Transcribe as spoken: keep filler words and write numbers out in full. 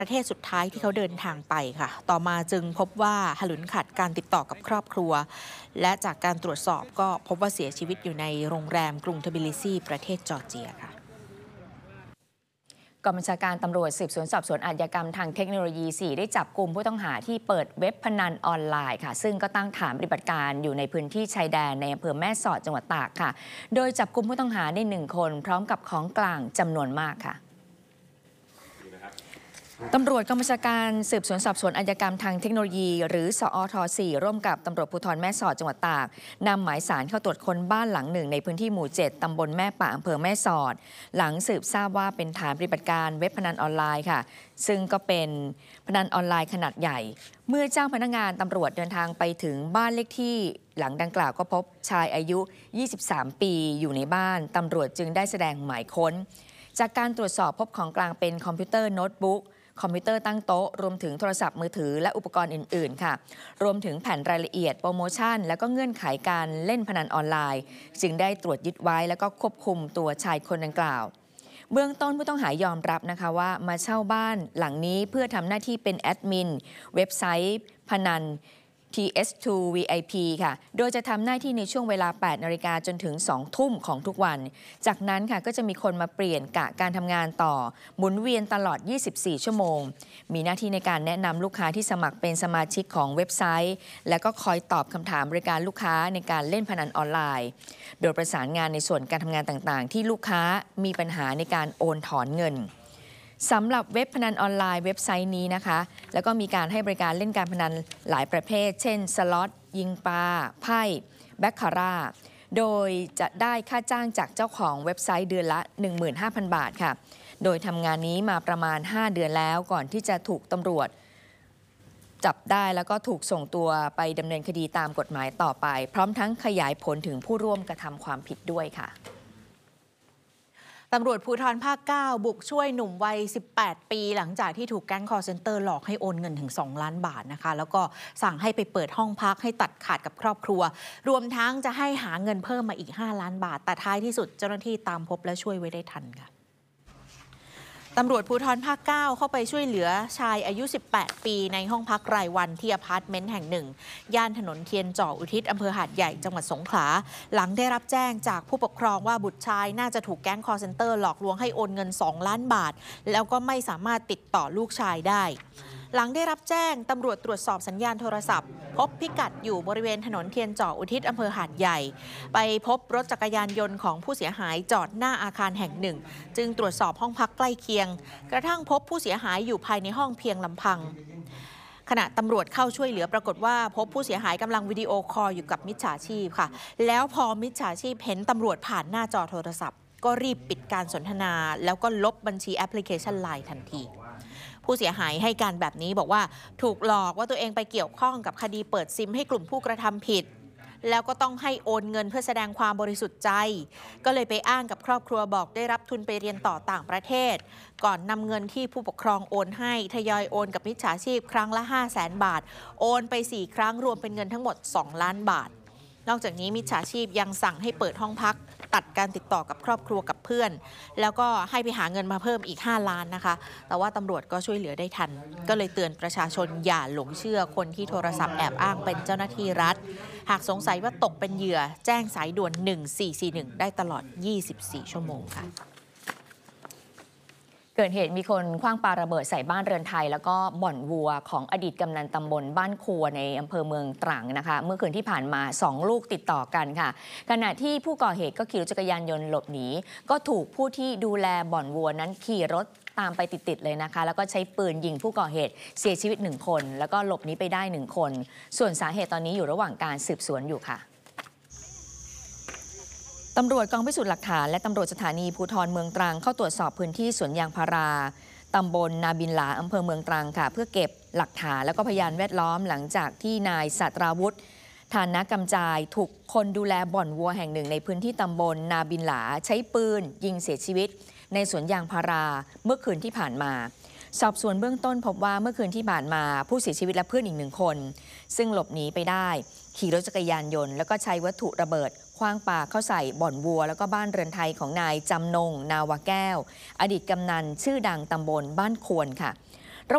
ประเทศสุดท้ายที่เขาเดินทางไปค่ะต่อมาจึงพบว่าหลุนขัดการติดต่อกับครอบครัวและจากการตรวจสอบก็พบว่าเสียชีวิตอยู่ในโรงแรมกรุงทบิลิซีประเทศจอร์เจียค่ะกองบัญชาการตำรวจสืบสวนสอบสวนอาชญากรรมทางเทคโนโลยี สี่ ได้จับกลุ่มผู้ต้องหาที่เปิดเว็บพนันออนไลน์ค่ะซึ่งก็ตั้งฐานปฏิบัติการอยู่ในพื้นที่ชายแดนในอำเภอแม่สอดจังหวัดตากค่ะโดยจับกลุ่มผู้ต้องหาได้หนึ่งคนพร้อมกับของกลางจำนวนมากค่ะตำรวจกองบัญชาการสืบสวนสอบสวนอาชญากรรมทางเทคโนโลยีหรือสอท สี่ ร่วมกับตำรวจภูธรแม่สอดจังหวัดตากนำหมายสารเข้าตรวจค้นบ้านหลังหนึ่งในพื้นที่หมู่ เจ็ด ตำบลแม่ป่าอำเภอแม่สอดหลังสืบทราบว่าเป็นฐานปฏิบัติการเว็บพนันออนไลน์ค่ะซึ่งก็เป็นพนันออนไลน์ขนาดใหญ่เมื่อเจ้าพนักงานตำรวจเดินทางไปถึงบ้านเลขที่หลังดังกล่าวก็พบชายอายุยี่สิบสามปีอยู่ในบ้านตำรวจจึงได้แสดงหมายค้นจากการตรวจสอบพบของกลางเป็นคอมพิวเตอร์โน้ตบุ๊กคอมพิวเตอร์ตั้งโต๊ะรวมถึงโทรศัพท์มือถือและอุปกรณ์อื่นๆค่ะรวมถึงแผ่นรายละเอียดโปรโมชั่นและก็เงื่อนไขการเล่นพนันออนไลน์จึงได้ตรวจยึดไว้แล้วก็ควบคุมตัวชายคนดังกล่าวเบื้องต้นผู้ต้องหายอมรับนะคะว่ามาเช่าบ้านหลังนี้เพื่อทำหน้าที่เป็นแอดมินเว็บไซต์พนัน ที เอส ทู วี ไอ พี ค่ะโดยจะทำหน้าที่ในช่วงเวลา แปดนาฬิกาจนถึง สองทุ่มของทุกวันจากนั้นค่ะก็จะมีคนมาเปลี่ยนกะการทำงานต่อหมุนเวียนตลอด ยี่สิบสี่ ชั่วโมงมีหน้าที่ในการแนะนำลูกค้าที่สมัครเป็นสมาชิกของเว็บไซต์และก็คอยตอบคำถามบริการลูกค้าในการเล่นพนันออนไลน์โดยประสานงานในส่วนการทำงานต่างๆที่ลูกค้ามีปัญหาในการโอนถอนเงินสำหรับเว็บพนันออนไลน์เว็บไซต์นี้นะคะแล้วก็มีการให้บริการเล่นการพนันหลายประเภทเช่นสล็อตยิงปลาไพ่แบคคาร่าโดยจะได้ค่าจ้างจากเจ้าของเว็บไซต์เดือนละ หนึ่งหมื่นห้าพัน บาทค่ะโดยทำงานนี้มาประมาณห้าเดือนแล้วก่อนที่จะถูกตำรวจจับได้แล้วก็ถูกส่งตัวไปดำเนินคดีตามกฎหมายต่อไปพร้อมทั้งขยายผลถึงผู้ร่วมกระทำความผิดด้วยค่ะตำรวจภูธรภาค เก้า บุกช่วยหนุ่มวัย สิบแปด ปีหลังจากที่ถูกแก๊งคอลเซ็นเตอร์หลอกให้โอนเงินถึง สอง ล้านบาทนะคะแล้วก็สั่งให้ไปเปิดห้องพักให้ตัดขาดกับครอบครัวรวมทั้งจะให้หาเงินเพิ่มมาอีก ห้า ล้านบาทแต่ท้ายที่สุดเจ้าหน้าที่ตามพบและช่วยไว้ได้ทันค่ะตำรวจภูธรภาค เก้า เข้าไปช่วยเหลือชายอายุ สิบแปด ปีในห้องพักรายวันที่อพาร์ตเมนต์แห่งหนึ่งย่านถนนเทียนจ่ออุทิศอำเภอหาดใหญ่จังหวัดสงขลาหลังได้รับแจ้งจากผู้ปกครองว่าบุตรชายน่าจะถูกแก๊งคอลเซ็นเตอร์หลอกลวงให้โอนเงิน สอง ล้านบาทแล้วก็ไม่สามารถติดต่อลูกชายได้หลังได้รับแจ้งตำรวจตรวจสอบสัญญาณโทรศัพท์พบพิกัดอยู่บริเวณถนนเทียนจ่ออุทิศอำเภอหาดใหญ่ไปพบรถจักรยานยนต์ของผู้เสียหายจอดหน้าอาคารแห่งหนึ่งจึงตรวจสอบห้องพักใกล้เคียงกระทั่งพบผู้เสียหายอยู่ภายในห้องเพียงลำพังขณะตำรวจเข้าช่วยเหลือปรากฏว่าพบผู้เสียหายกำลังวิดีโอคอลอยู่กับมิจฉาชีพค่ะแล้วพอมิจฉาชีพเห็นตำรวจผ่านหน้าจอโทรศัพท์ก็รีบปิดการสนทนาแล้วก็ลบบัญชีแอปพลิเคชัน ไลน์ ทันทีผู้เสียหายให้การแบบนี้บอกว่าถูกหลอกว่าตัวเองไปเกี่ยวข้องกับคดีเปิดซิมให้กลุ่มผู้กระทำผิดแล้วก็ต้องให้โอนเงินเพื่อแสดงความบริสุทธิ์ใจก็เลยไปอ้างกับครอบครัวบอกได้รับทุนไปเรียนต่อต่างประเทศก่อนนำเงินที่ผู้ปกครองโอนให้ทยอยโอนกับมิจฉาชีพครั้งละ ห้าแสน บาทโอนไปสี่ครั้งรวมเป็นเงินทั้งหมด สอง ล้านบาทนอกจากนี้มิจฉาชีพยังสั่งให้เปิดห้องพักตัดการติดต่อกับครอบครัวกับเพื่อนแล้วก็ให้ไปหาเงินมาเพิ่มอีกห้าล้านนะคะแต่ว่าตำรวจก็ช่วยเหลือได้ทันก็เลยเตือนประชาชนอย่าหลงเชื่อคนที่โทรศัพท์แอบอ้างเป็นเจ้าหน้าที่รัฐหากสงสัยว่าตกเป็นเหยื่อแจ้งสายด่วนหนึ่งสี่สี่หนึ่งได้ตลอดยี่สิบสี่ชั่วโมงค่ะเกิดเหตุมีคนขว้างปาระเบิดใส่บ้านเรือนไทยแล้วก็บ่อนวัวของอดีตกำนันตำบลบ้านครัวในอำเภอเมืองตรังนะคะเมื่อคืนที่ผ่านมาสองลูกติดต่อกันค่ะขณะที่ผู้ก่อเหตุก็ขี่รถจักรยานยนต์หลบหนีก็ถูกผู้ที่ดูแลบ่อนวัวนั้นขี่รถตามไปติดๆเลยนะคะแล้วก็ใช้ปืนยิงผู้ก่อเหตุเสียชีวิตหนึ่งคนแล้วก็หลบหนีไปได้หนึ่งคนส่วนสาเหตุตอนนี้อยู่ระหว่างการสืบสวนอยู่ค่ะตำรวจกองพิสูจน์หลักฐานและตำรวจสถานีภูธรเมืองตรังเข้าตรวจสอบพื้นที่สวนยางพาราตำบลนาบินหลาอำเภอเมืองตรังค่ะเพื่อเก็บหลักฐานและก็พยานแวดล้อมหลังจากที่นายสัตราวุฒิฐานกำจายถูกคนดูแลบ่อนวัวแห่งหนึ่งในพื้นที่ตำบลนาบินหลาใช้ปืนยิงเสียชีวิตในสวนยางพาราเมื่อคืนที่ผ่านมาสอบสวนเบื้องต้นพบว่าเมื่อคืนที่ผ่านมาผู้เสียชีวิตและเพื่อนอีกหนึ่งคนซึ่งหลบหนีไปได้ขี่รถจักรยานยนต์แล้วก็ใช้วัตถุระเบิดขว้างปาเข้าใส่บ่อนวัวแล้วก็บ้านเรือนไทยของนายจำนงนาวาแก้วอดีตกำนันชื่อดังตำบลบ้านควรค่ะ